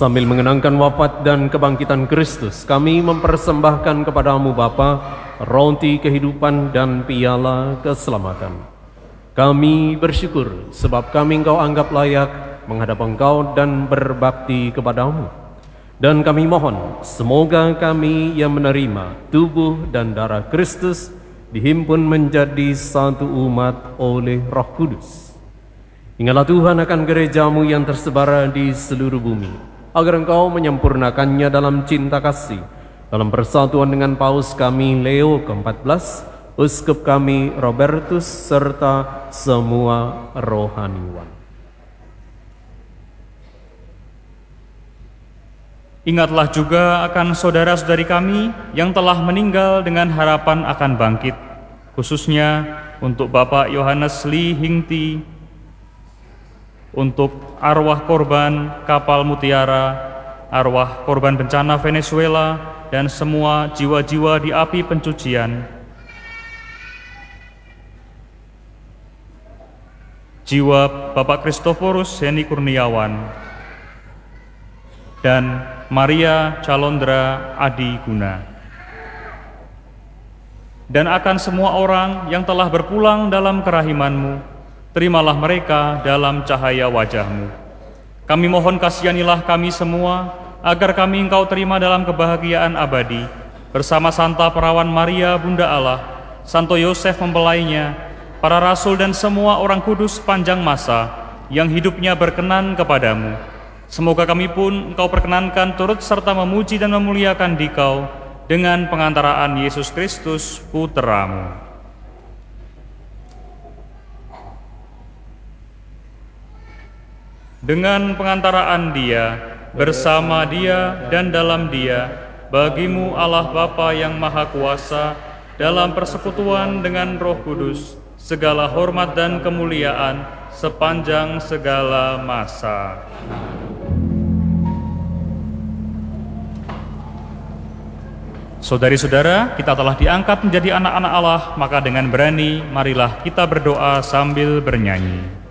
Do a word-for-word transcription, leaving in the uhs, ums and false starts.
Sambil mengenangkan wafat dan kebangkitan Kristus, kami mempersembahkan kepadamu Bapa roti kehidupan dan piala keselamatan. Kami bersyukur sebab kami Engkau anggap layak menghadap Engkau dan berbakti kepadamu. Dan kami mohon, semoga kami yang menerima tubuh dan darah Kristus dihimpun menjadi satu umat oleh Roh Kudus. Ingatlah Tuhan akan gerejamu yang tersebar di seluruh bumi, agar Engkau menyempurnakannya dalam cinta kasih, dalam persatuan dengan Paus kami Leo ke empat belas, Uskup kami Robertus, serta semua rohaniwan. Ingatlah juga akan saudara-saudari kami yang telah meninggal dengan harapan akan bangkit, khususnya untuk Bapak Yohanes Lee Hingti, untuk arwah korban kapal Mutiara, arwah korban bencana Venezuela, dan semua jiwa-jiwa di api pencucian, jiwa Bapak Kristoforus Heni Kurniawan, dan Maria Calondra Adi Guna, dan akan semua orang yang telah berpulang dalam kerahiman-Mu. Terimalah mereka dalam cahaya wajah-Mu. Kami mohon kasihanilah kami semua, agar kami Engkau terima dalam kebahagiaan abadi, bersama Santa Perawan Maria Bunda Allah, Santo Yosef mempelainya, para rasul dan semua orang kudus panjang masa, yang hidupnya berkenan kepadamu. Semoga kami pun Engkau perkenankan turut serta memuji dan memuliakan Dikau, dengan pengantaraan Yesus Kristus, Putra-Mu. Dengan pengantaraan Dia, bersama Dia dan dalam Dia, bagimu Allah Bapa yang Maha Kuasa, dalam persekutuan dengan Roh Kudus, segala hormat dan kemuliaan sepanjang segala masa. Saudari-saudara, kita telah diangkat menjadi anak-anak Allah, maka dengan berani marilah kita berdoa sambil bernyanyi.